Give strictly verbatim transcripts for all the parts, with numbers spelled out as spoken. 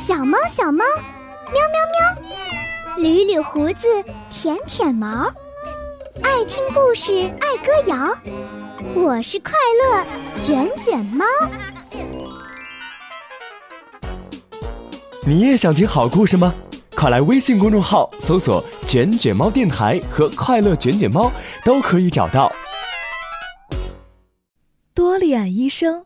小猫小猫，喵喵喵，捋捋胡子，舔舔毛，爱听故事，爱歌谣。我是快乐卷卷猫。 你也想听好故事吗？快来微信公众号搜索卷卷猫电台和快乐卷卷猫，都可以找到。 多利安医生。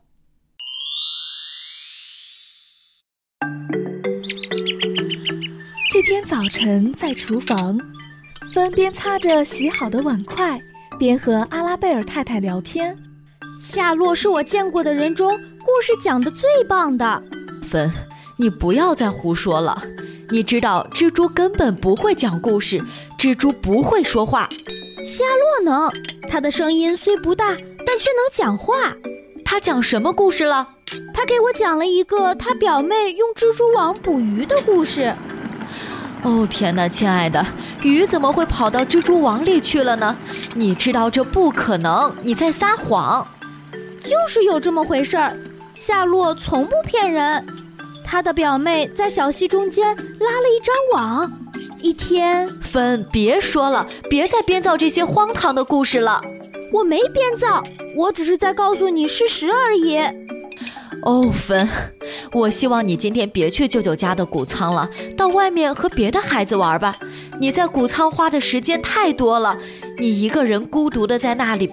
这天早晨，在厨房，芬边擦着洗好的碗筷，边和阿拉贝尔太太聊天。 夏洛是我见过的人中故事讲得最棒的。 芬，你不要再胡说了。你知道蜘蛛根本不会讲故事，蜘蛛不会说话。 夏洛能，他的声音虽不大，但却能讲话。 他讲什么故事了？ 他给我讲了一个他表妹用蜘蛛网捕鱼的故事。 哦天哪，亲爱的，鱼怎么会跑到蜘蛛网里去了呢？你知道这不可能，你在撒谎。 就是有这么回事儿，夏洛从不骗人。他的表妹在小溪中间拉了一张网。一天， 芬，别说了，别再编造这些荒唐的故事了。 我没编造，我只是在告诉你事实而已。 哦，芬，我希望你今天别去舅舅家的谷仓了，到外面和别的孩子玩吧。你在谷仓花的时间太多了，你一个人孤独的在那里